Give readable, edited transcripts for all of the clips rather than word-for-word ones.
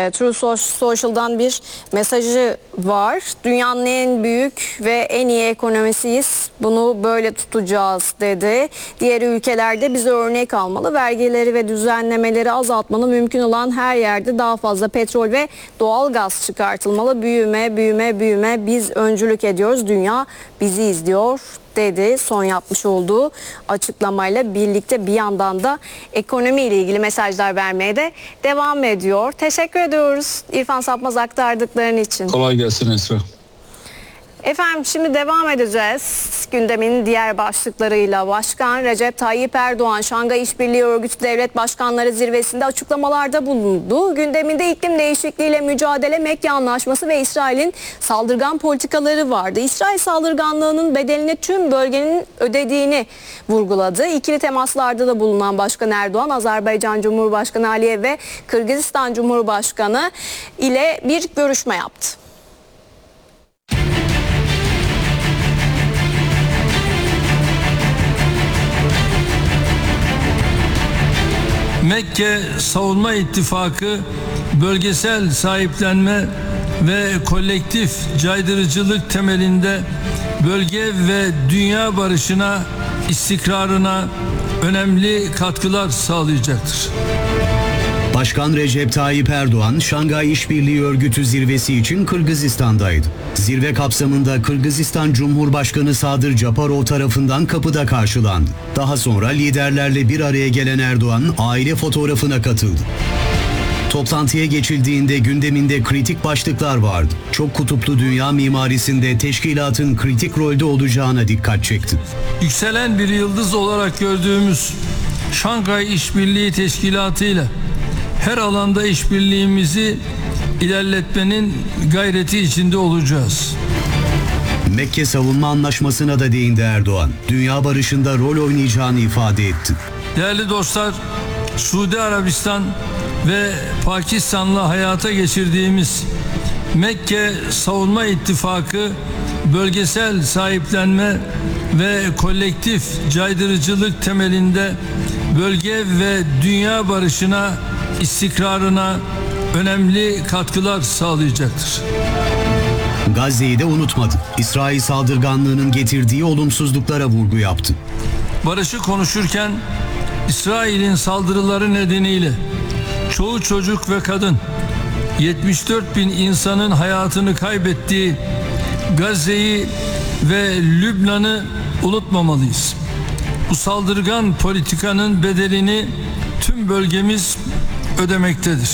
True Social'dan bir mesajı var. Dünyanın en büyük ve en iyi ekonomisiyiz. Bunu böyle tutacağız dedi. Diğer ülkelerde bize örnek almalı. Vergileri ve düzenlemeleri azaltmalı. Mümkün olan her yerde daha fazla petrol ve doğal gaz çıkartılmalı. Büyüme, büyüme, büyüme. Biz öncülük ediyoruz. Dünya bizi izliyor dedi. Son yapmış olduğu açıklamayla birlikte bir yandan da ekonomiyle ilgili mesajlar vermeye de devam ediyor. Teşekkür ediyoruz İrfan Sapmaz aktardıkların için. Kolay gelsin Esra. Efendim şimdi devam edeceğiz gündemin diğer başlıklarıyla. Başkan Recep Tayyip Erdoğan Şangay İşbirliği Örgütü Devlet Başkanları Zirvesi'nde açıklamalarda bulundu. Gündeminde iklim değişikliğiyle mücadele, Mekke Anlaşması ve İsrail'in saldırgan politikaları vardı. İsrail saldırganlığının bedelini tüm bölgenin ödediğini vurguladı. İkili temaslarda da bulunan Başkan Erdoğan, Azerbaycan Cumhurbaşkanı Aliyev ve Kırgızistan Cumhurbaşkanı ile bir görüşme yaptı. Mekke Savunma İttifakı bölgesel sahiplenme ve kolektif caydırıcılık temelinde bölge ve dünya barışına, istikrarına önemli katkılar sağlayacaktır. Başkan Recep Tayyip Erdoğan, Şangay İşbirliği Örgütü zirvesi için Kırgızistan'daydı. Zirve kapsamında Kırgızistan Cumhurbaşkanı Sadır Japarov tarafından kapıda karşılandı. Daha sonra liderlerle bir araya gelen Erdoğan, aile fotoğrafına katıldı. Toplantıya geçildiğinde gündeminde kritik başlıklar vardı. Çok kutuplu dünya mimarisinde teşkilatın kritik rolde olacağına dikkat çekti. Yükselen bir yıldız olarak gördüğümüz Şangay İşbirliği Teşkilatı ile her alanda işbirliğimizi ilerletmenin gayreti içinde olacağız. Mekke Savunma Anlaşması'na da değindi Erdoğan. Dünya barışında rol oynayacağını ifade etti. Değerli dostlar, Suudi Arabistan ve Pakistan'la hayata geçirdiğimiz Mekke Savunma İttifakı bölgesel sahiplenme ve kolektif caydırıcılık temelinde bölge ve dünya barışına, istikrarına önemli katkılar sağlayacaktır. Gazze'yi de unutmadı. İsrail saldırganlığının getirdiği olumsuzluklara vurgu yaptı. Barışı konuşurken İsrail'in saldırıları nedeniyle çoğu çocuk ve kadın, 74 bin insanın hayatını kaybettiği Gazze'yi ve Lübnan'ı unutmamalıyız. Bu saldırgan politikanın bedelini tüm bölgemiz ödemektedir.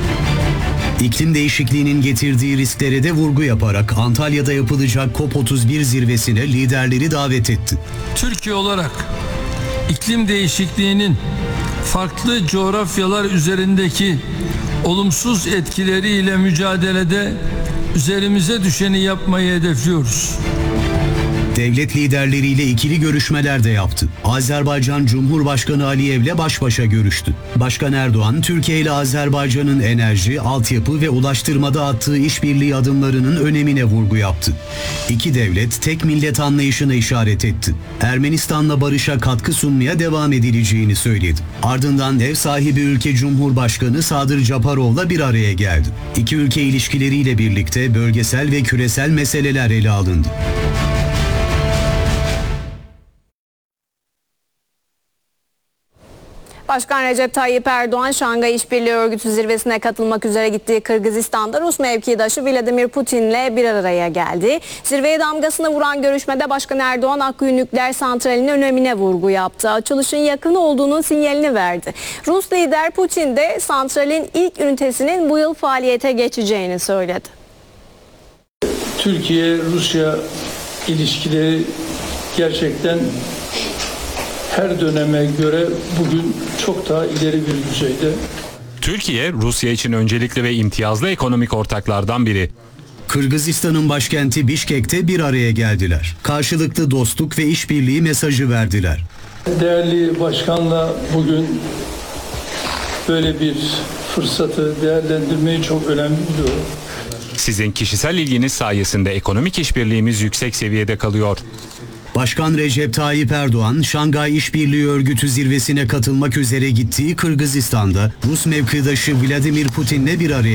İklim değişikliğinin getirdiği risklere de vurgu yaparak Antalya'da yapılacak COP31 zirvesine liderleri davet etti. Türkiye olarak iklim değişikliğinin farklı coğrafyalar üzerindeki olumsuz etkileriyle mücadelede üzerimize düşeni yapmayı hedefliyoruz. Devlet liderleriyle ikili görüşmeler de yaptı. Azerbaycan Cumhurbaşkanı Aliyev'le baş başa görüştü. Başkan Erdoğan, Türkiye ile Azerbaycan'ın enerji, altyapı ve ulaştırmada attığı işbirliği adımlarının önemine vurgu yaptı. İki devlet tek millet anlayışına işaret etti. Ermenistan'la barışa katkı sunmaya devam edileceğini söyledi. Ardından ev sahibi ülke Cumhurbaşkanı Sadır Japarov'la bir araya geldi. İki ülke ilişkileriyle birlikte bölgesel ve küresel meseleler ele alındı. Başkan Recep Tayyip Erdoğan, Şangay İşbirliği Örgütü zirvesine katılmak üzere gittiği Kırgızistan'da Rus mevkidaşı Vladimir Putin'le bir araya geldi. Zirveye damgasını vuran görüşmede Başkan Erdoğan, Akkuyu Nükleer Santrali'nin önemine vurgu yaptı. Açılışın yakın olduğunun sinyalini verdi. Rus lider Putin de santralin ilk ünitesinin bu yıl faaliyete geçeceğini söyledi. Türkiye-Rusya ilişkileri gerçekten her döneme göre bugün çok daha ileri bir düzeyde. Türkiye, Rusya için öncelikli ve imtiyazlı ekonomik ortaklardan biri. Kırgızistan'ın başkenti Bişkek'te bir araya geldiler. Karşılıklı dostluk ve işbirliği mesajı verdiler. Değerli başkanla bugün böyle bir fırsatı değerlendirmeyi çok önemli buluyorum. Sizin kişisel ilginiz sayesinde ekonomik işbirliğimiz yüksek seviyede kalıyor. Başkan Recep Tayyip Erdoğan, Şangay İşbirliği Örgütü zirvesine katılmak üzere gittiği Kırgızistan'da Rus mevkidaşı Vladimir Putin'le bir araya